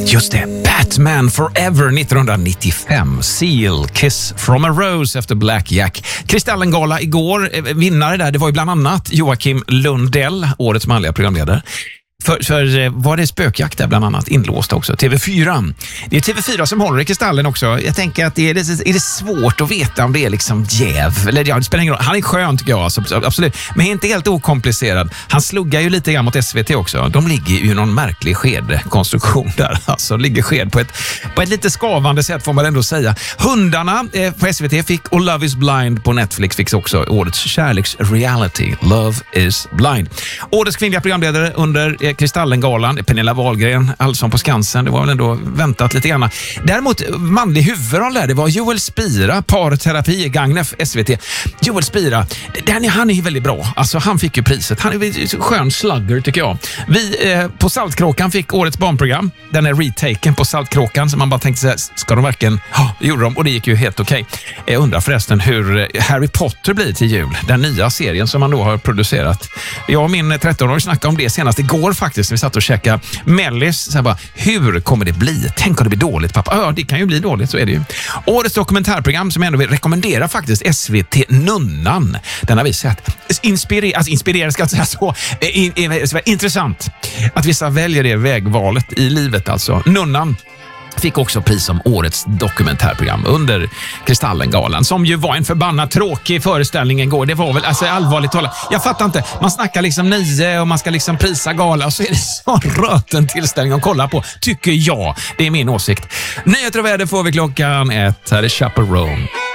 Just det, Batman Forever 1995. Seal, Kiss from a Rose efter Black Jack. Kristallengala igår, vinnare där, det var ju bland annat Joakim Lundell, årets manliga programledare. För var det spökjakt där bland annat inlåst också, TV4. Det är TV4 som håller i kristallen också. Jag tänker att är det svårt att veta om det är liksom jäv. Eller ja, det spelar ingen roll. Han är skön tycker jag, alltså, absolut. Men inte helt okomplicerad. Han sluggar ju lite grann mot SVT också. De ligger ju i någon märklig skedkonstruktion där. Alltså ligger sked på ett lite skavande sätt får man ändå säga. Hundarna på SVT fick och Love is Blind på Netflix fick också årets kärleksreality. Love is Blind. Årets kvinnliga programledare under Kristallengalan, Pernilla Wahlgren, Allsång på Skansen, det var väl ändå väntat lite grann. Däremot manlig huvudroll där, det var Joel Spira, parterapi, Gagnef, SVT. Joel Spira, han är ju väldigt bra. Alltså han fick ju priset. Han är skön slugger tycker jag. Vi på Saltkråkan fick årets barnprogram. Den är retaken på Saltkråkan, så man bara tänkte så här, ska de verkligen? Ja, det gjorde de och det gick ju helt okej. Jag undrar förresten hur Harry Potter blir till jul. Den nya serien som man då har producerat. Jag och min 13-åring snackade om det senast igår faktiskt. Vi satt och käkade mellis. Så här bara, hur kommer det bli? Tänk om det blir dåligt, pappa. Ja, det kan ju bli dåligt, så är det ju. Årets dokumentärprogram som jag ändå vill rekommendera faktiskt, SVT Nunnan. Den har vi sett. Inspirerad ska jag säga så. Intressant att vissa väljer det vägvalet i livet alltså. Nunnan fick också pris som årets dokumentärprogram under Kristallengalan, som ju var en förbannat tråkig föreställning igår. Det var väl, alltså allvarligt talat, jag fattar inte. Man snackar liksom 9 och man ska liksom prisa gala och så är det så röten tillställning att kolla på, tycker jag. Det är min åsikt. Nyheter och väder får vi klockan 1. Här är Chaperone.